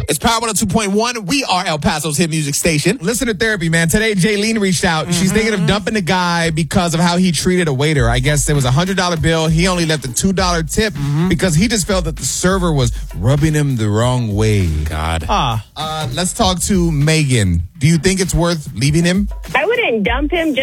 It's Power 102.1. We are El Paso's hit music station. Listen to therapy, man. Today, Jaylene reached out. She's thinking of dumping the guy because of how he treated a waiter. I guess there was a $100 bill. He only left a $2 tip because he just felt that the server was rubbing him the wrong way. God. Let's talk to Megan. Do you think it's worth leaving him? I wouldn't dump him just